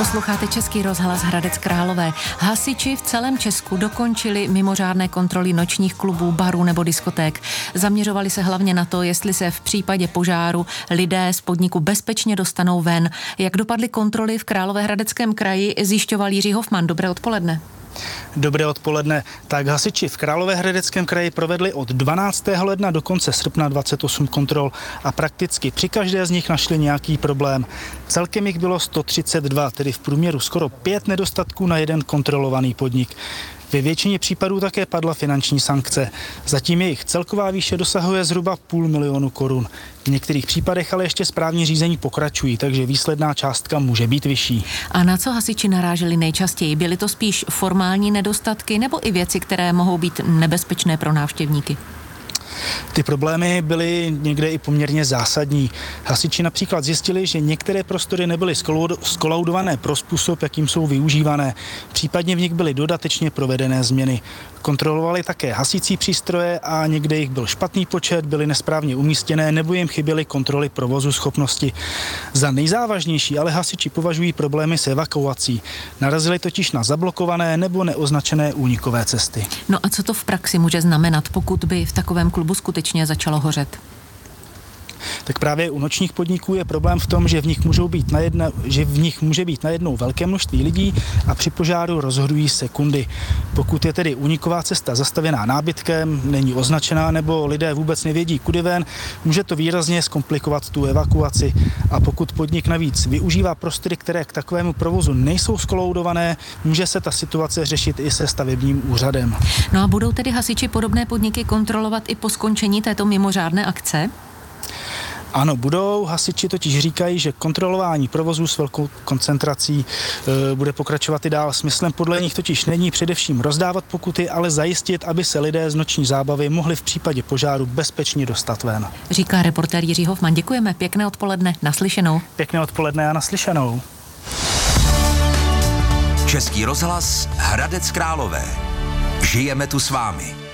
Posloucháte Český rozhlas Hradec Králové. Hasiči v celém Česku dokončili mimořádné kontroly nočních klubů, barů nebo diskoték. Zaměřovali se hlavně na to, jestli se v případě požáru lidé z podniku bezpečně dostanou ven. Jak dopadly kontroly v Královéhradeckém kraji, zjišťoval Jiří Hofman. Dobré odpoledne. Dobré odpoledne. Tak hasiči v Královéhradeckém kraji provedli od 12. ledna do konce srpna 28 kontrol a prakticky při každé z nich našli nějaký problém. Celkem jich bylo 132, tedy v průměru skoro 5 nedostatků na jeden kontrolovaný podnik. Ve většině případů také padla finanční sankce. Zatím jejich celková výše dosahuje zhruba 500 000 korun. V některých případech ale ještě správní řízení pokračují, takže výsledná částka může být vyšší. A na co hasiči naráželi nejčastěji? Byly to spíš formální nedostatky nebo i věci, které mohou být nebezpečné pro návštěvníky? Ty problémy byly někde i poměrně zásadní. Hasiči například zjistili, že některé prostory nebyly skolaudované pro způsob, jakým jsou využívané. Případně v nich byly dodatečně provedené změny. Kontrolovali také hasicí přístroje a někde jich byl špatný počet, byly nesprávně umístěné nebo jim chyběly kontroly provozu schopnosti. Za nejzávažnější ale hasiči považují problémy s evakuací. Narazili totiž na zablokované nebo neoznačené únikové cesty. No a co to v praxi může znamenat, pokud by v takovém klubu skutečně začalo hořet? Tak právě u nočních podniků je problém v tom, že v nich může být najednou velké množství lidí a při požáru rozhodují sekundy. Pokud je tedy úniková cesta zastavěná nábytkem, není označená nebo lidé vůbec nevědí, kudy ven, může to výrazně zkomplikovat tu evakuaci. A pokud podnik navíc využívá prostory, které k takovému provozu nejsou skoloudované, může se ta situace řešit i se stavebním úřadem. No a budou tedy hasiči podobné podniky kontrolovat i po skončení této mimořádné akce? Ano, budou. Hasiči totiž říkají, že kontrolování provozu s velkou koncentrací bude pokračovat i dál. Smyslem podle nich totiž není především rozdávat pokuty, ale zajistit, aby se lidé z noční zábavy mohli v případě požáru bezpečně dostat ven. Říká reportér Jiří Hofman. Děkujeme. Pěkné odpoledne. Naslyšenou. Pěkné odpoledne a naslyšenou. Český rozhlas Hradec Králové. Žijeme tu s vámi.